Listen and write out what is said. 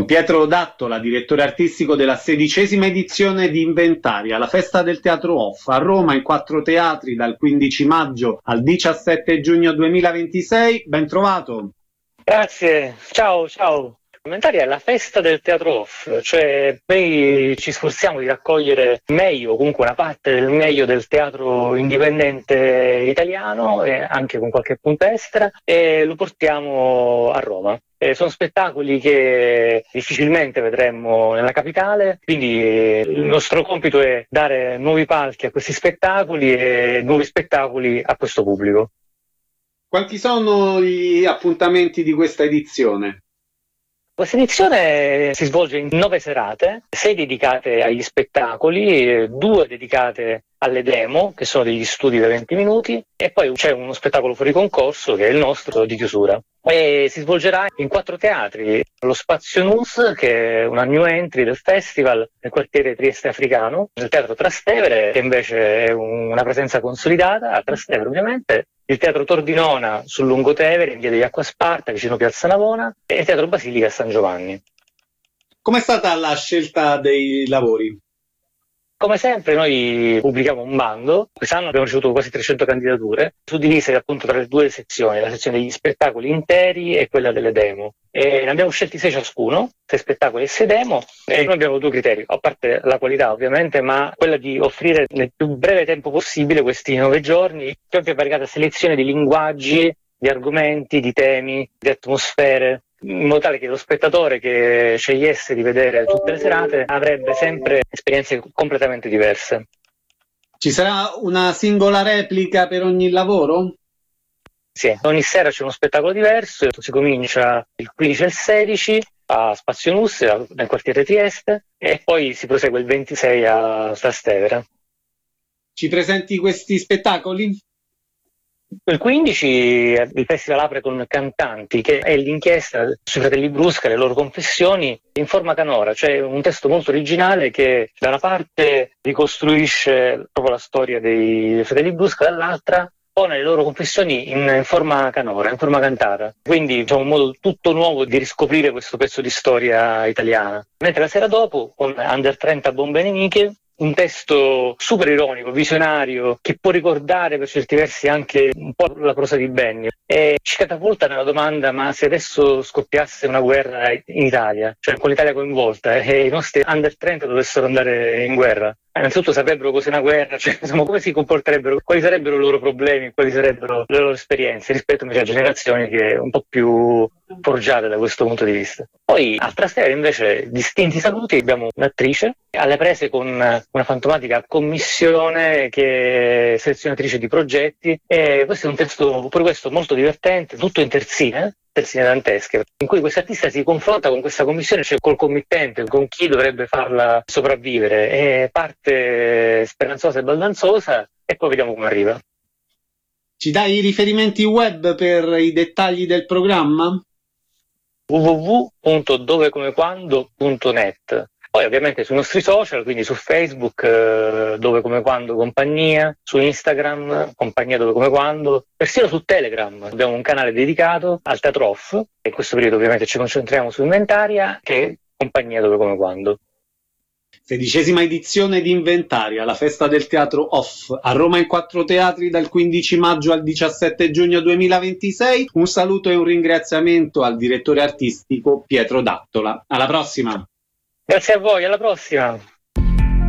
con Pietro Dattola, direttore artistico della 16ª edizione di Inventaria, la festa del teatro Off a Roma in 4 teatri dal 15 maggio al 17 giugno 2026. Ben trovato. Grazie, ciao. Inventaria è la festa del teatro off, cioè noi ci sforziamo di raccogliere meglio, comunque una parte del meglio del teatro indipendente italiano e anche con qualche punta estera e lo portiamo a Roma. Sono spettacoli che difficilmente vedremmo nella capitale, quindi il nostro compito è dare nuovi palchi a questi spettacoli e nuovi spettacoli a questo pubblico. Quanti sono gli appuntamenti di questa edizione? Questa edizione si svolge in 9 serate, 6 dedicate agli spettacoli, 2 dedicate alle demo, che sono degli studi da 20 minuti, e poi c'è uno spettacolo fuori concorso, che è il nostro, di chiusura. E si svolgerà in 4 teatri, lo Spazio Nus, che è una new entry del festival nel quartiere Trieste Africano, il Teatro Trastevere, che invece è una presenza consolidata, a Trastevere ovviamente, il Teatro Tordinona sul Lungotevere, in via degli Acquasparta, vicino Piazza Navona, e il Teatro Basilica a San Giovanni. Com'è stata la scelta dei lavori? Come sempre noi pubblichiamo un bando, quest'anno abbiamo ricevuto quasi 300 candidature, suddivise appunto tra le 2 sezioni, la sezione degli spettacoli interi e quella delle demo. E ne abbiamo scelti 6 ciascuno, 6 spettacoli e 6 demo, e noi abbiamo 2 criteri, a parte la qualità ovviamente, ma quella di offrire nel più breve tempo possibile questi 9 giorni, più ampia e variegata selezione di linguaggi, di argomenti, di temi, di atmosfere, in modo tale che lo spettatore che scegliesse di vedere tutte le serate avrebbe sempre esperienze completamente diverse. Ci sarà una singola replica per ogni lavoro? Sì, ogni sera c'è uno spettacolo diverso, si comincia il 15 e il 16 a Spazio Nus, nel quartiere Trieste, e poi si prosegue il 26 a Trastevere. Ci presenti questi spettacoli? Il 15 il festival apre con Cantanti, che è l'inchiesta sui fratelli Brusca, le loro confessioni in forma canora, cioè un testo molto originale che da una parte ricostruisce proprio la storia dei fratelli Brusca, dall'altra pone le loro confessioni in forma canora, in forma cantata. Quindi c'è un modo tutto nuovo di riscoprire questo pezzo di storia italiana. Mentre la sera dopo, con Under 30 Bombe Nemiche, un testo super ironico, visionario, che può ricordare per certi versi anche un po' la prosa di Benni. E ci catapulta nella domanda: ma se adesso scoppiasse una guerra in Italia, cioè con l'Italia coinvolta, e i nostri under 30 dovessero andare in guerra, innanzitutto saprebbero cos'è una guerra, cioè, insomma, come si comporterebbero, quali sarebbero i loro problemi, quali sarebbero le loro esperienze rispetto invece a generazioni che un po' più forgiate da questo punto di vista. Poi a Trastevere invece, distinti saluti, abbiamo un'attrice alle prese con una fantomatica commissione che è selezionatrice di progetti, e questo è un testo pure questo molto divertente, tutto in terzine dantesche, in cui questa artista si confronta con questa commissione, cioè col committente, con chi dovrebbe farla sopravvivere, e parte speranzosa e baldanzosa e poi vediamo come arriva. Ci dai i riferimenti web per i dettagli del programma? www.dovecomequando.net. Poi ovviamente sui nostri social, quindi su Facebook Dove Come Quando Compagnia, su Instagram Compagnia Dove Come Quando, persino su Telegram abbiamo un canale dedicato al teatro off, e in questo periodo ovviamente ci concentriamo su Inventaria, che è Compagnia Dove Come Quando. 16ª edizione di Inventaria, la festa del teatro Off a Roma in 4 teatri dal 15 maggio al 17 giugno 2026. Un saluto e un ringraziamento al direttore artistico Pietro Dattola. Alla prossima! Grazie a voi, alla prossima!